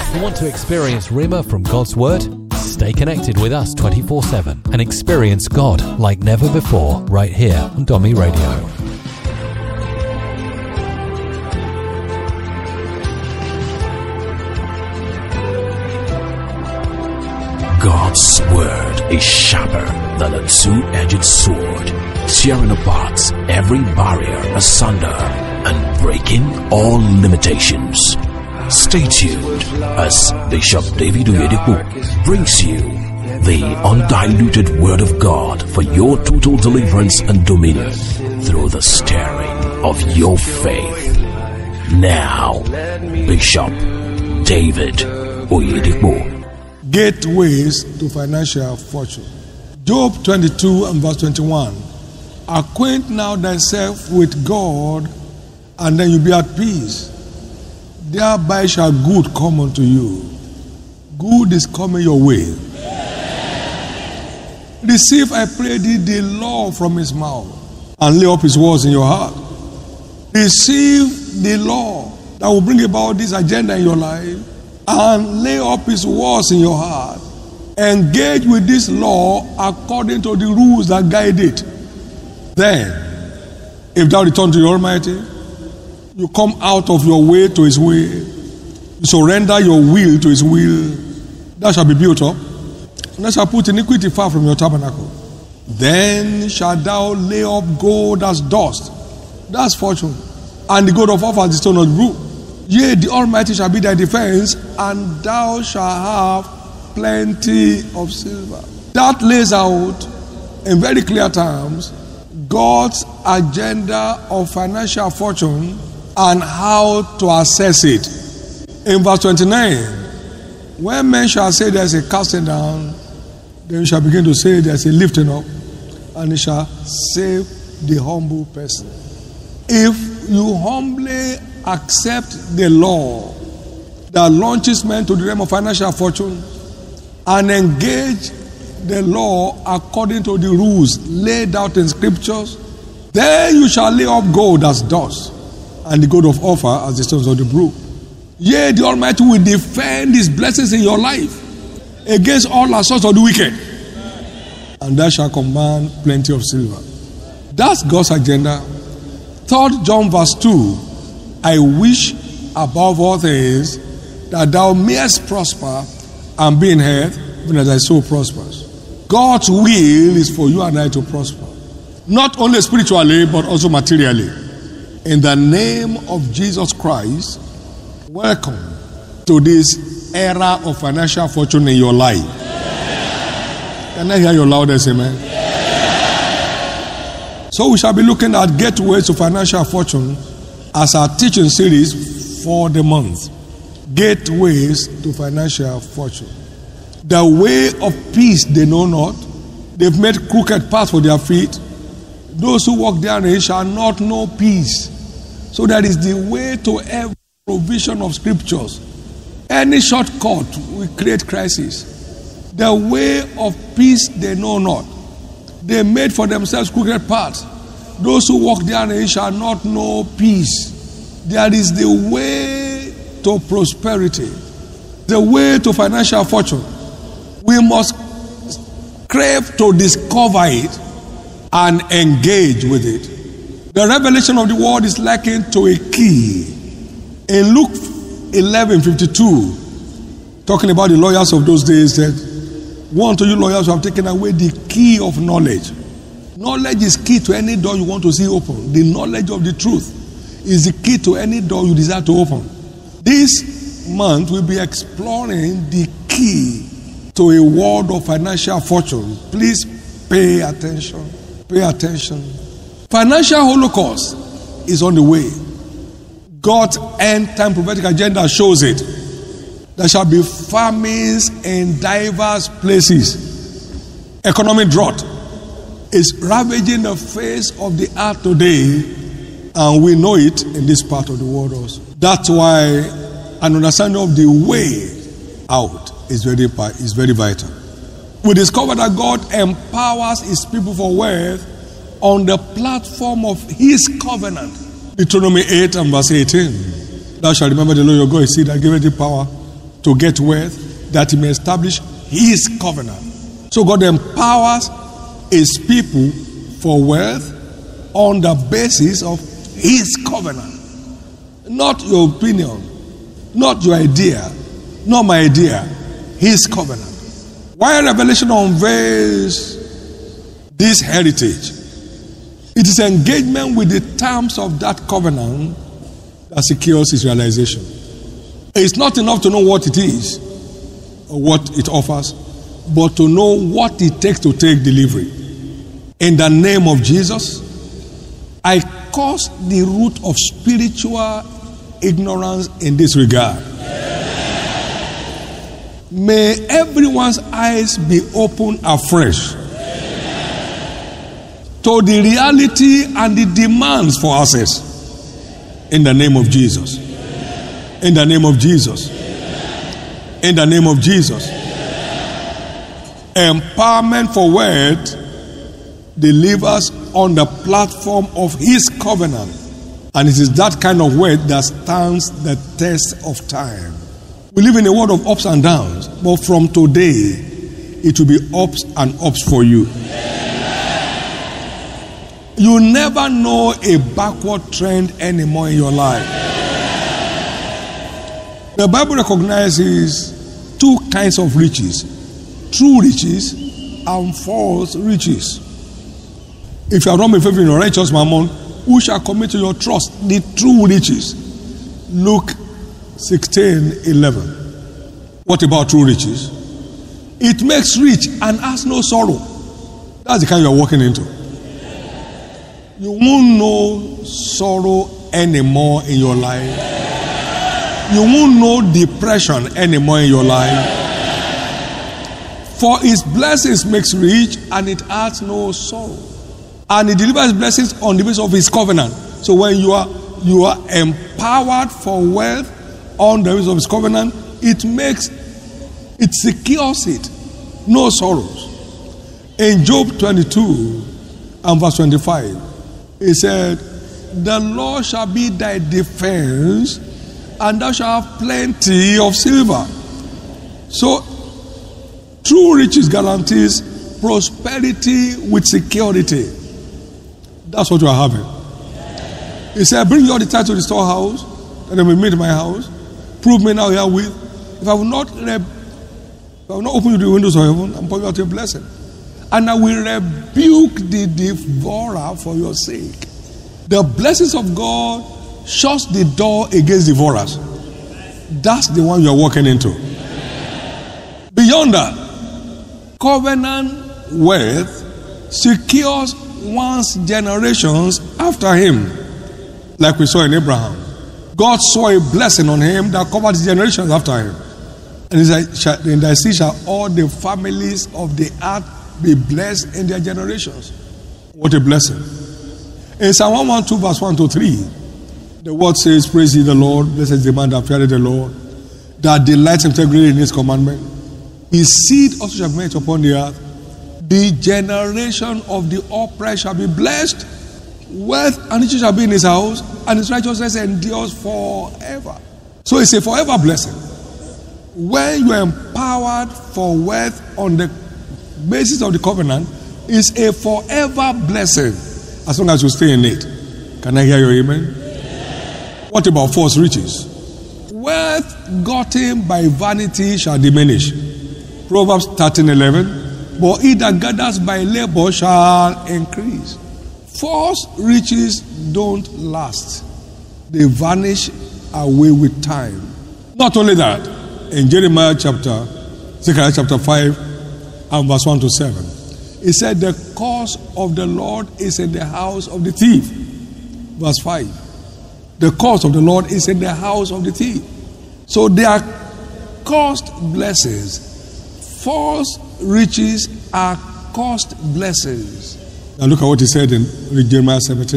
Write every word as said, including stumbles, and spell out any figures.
You want to experience Rhema from God's Word? Stay connected with us twenty-four seven and experience God like never before right here on Domi Radio. God's Word is sharper than a two-edged sword, tearing apart every barrier asunder and breaking all limitations. Stay tuned as Bishop David Oyedepo brings you the undiluted Word of God for your total deliverance and dominion through the stirring of your faith. Now, Bishop David Oyedepo. Gateways to financial fortune. Job twenty-two and verse twenty-one. Acquaint now thyself with God, and then you'll be at peace. Thereby shall good come unto you. Good is coming your way. Receive, I pray thee, the law from his mouth, and lay up his words in your heart. Receive the law that will bring about this agenda in your life, and lay up his words in your heart. Engage with this law according to the rules that guide it. Then, if thou return to the Almighty, you come out of your way to his way, you surrender your will to his will, thou shalt be built up, and thou shalt put iniquity far from your tabernacle. Then shalt thou lay up gold as dust, that's fortune, and the gold of Ophir as the stone of the brook. Yea, the Almighty shall be thy defense, and thou shalt have plenty of silver. That lays out in very clear terms God's agenda of financial fortune and how to assess it. In verse twenty-nine, when men shall say there's a casting down, then you shall begin to say there's a lifting up, and it shall save the humble person. If you humbly accept the law that launches men to the realm of financial fortune and engage the law according to the rules laid out in scriptures, then you shall lay up gold as dust, and the gold of Ophir as the stones of the brook. Yea, the Almighty will defend his blessings in your life against all assaults of the wicked, and thou shalt command plenty of silver. That's God's agenda. Third John verse two, I wish above all things that thou mayest prosper and be in health, even as thy soul prospers. God's will is for you and I to prosper, not only spiritually but also materially. In the name of Jesus Christ, welcome to this era of financial fortune in your life. Can I hear your loudest amen? So we shall be looking at gateways to financial fortune as our teaching series for the month. Gateways to financial fortune. The way of peace they know not. They've made crooked paths for their feet. Those who walk therein shall not know peace. So that is the way to every provision of scriptures. Any shortcut will create crisis. The way of peace they know not. They made for themselves crooked paths. Those who walk therein shall not know peace. There is the way to prosperity, the way to financial fortune. We must crave to discover it and engage with it. The revelation of the word is likened to a key. In Luke eleven fifty-two, talking about the lawyers of those days, said, woe unto you lawyers who have taken away the key of knowledge. Knowledge is key to any door you want to see open. The knowledge of the truth is the key to any door you desire to open. This month we'll be exploring the key to a world of financial fortune. Please pay attention. Pay attention. Financial holocaust is on the way. God's end time prophetic agenda shows it. There shall be famines in diverse places. Economic drought is ravaging the face of the earth today, and we know it in this part of the world also. That's why an understanding of the way out is very, is very vital. We discover that God empowers his people for wealth on the platform of his covenant. Deuteronomy eight and verse eighteen. Thou shalt remember the Lord your God, is he that giveth thee power to get wealth, that he may establish his covenant. So God empowers his people for wealth on the basis of his covenant. Not your opinion, not your idea, not my idea, his covenant. While Revelation unveils this heritage, it is engagement with the terms of that covenant that secures its realization. It's not enough to know what it is or what it offers, but to know what it takes to take delivery. In the name of Jesus, I curse the root of spiritual ignorance in this regard. May everyone's eyes be opened afresh to the reality and the demands for access. In the name of Jesus. In the name of Jesus. In the name of Jesus. Empowerment for wealth delivers on the platform of his covenant. And it is that kind of wealth that stands the test of time. We live in a world of ups and downs, but from today, it will be ups and ups for you. You never know a backward trend anymore in your life. The Bible recognizes two kinds of riches: true riches and false riches. If you are not faithful in your righteous mammon, who shall commit to your trust the true riches? Luke sixteen eleven. What about true riches? It makes rich and has no sorrow. That's the kind you are walking into. You won't know sorrow anymore in your life. You won't know depression anymore in your life. For his blessings makes rich and it adds no sorrow. And he delivers blessings on the basis of his covenant. So when you are you are empowered for wealth on the basis of his covenant, it makes it secures it. No sorrows. In Job twenty-two and verse twenty-five, he said, the Lord shall be thy defense, and thou shalt have plenty of silver. So, true riches guarantees prosperity with security. That's what you are having. He said, bring your tithe to the storehouse, and then we meet in my house. Prove me now herewith. If I will not, reb- if I will not open you the windows of heaven, I'm pouring out a blessing. And I will rebuke the devourer for your sake. The blessings of God shuts the door against devourers. That's the one you're walking into. Beyond that, covenant wealth secures one's generations after him. Like we saw in Abraham. God saw a blessing on him that covered his generations after him. And he said, in thy seed shall all the families of the earth be blessed in their generations. What a blessing. In Psalm one twelve verse one to three, the word says, praise ye the Lord, blessed is the man that feareth the Lord, that delights integrity in his commandment. His seed also shall be made upon the earth. The generation of the upright shall be blessed. Wealth and riches shall be in his house, and his righteousness endures forever. So it's a forever blessing. When you are empowered for wealth on the basis of the covenant, is a forever blessing as long as you stay in it. Can I hear your amen? Yeah. What about false riches? Wealth gotten by vanity shall diminish. Proverbs thirteen eleven. But he that gathers by labor shall increase. False riches don't last. They vanish away with time. Not only that, in Jeremiah chapter, Zechariah chapter five and verse one to seven, he said, the cause of the Lord is in the house of the thief. Verse five. The cause of the Lord is in the house of the thief. So they are caused blessings. False riches are caused blessings. Now look at what he said in Jeremiah seventeen.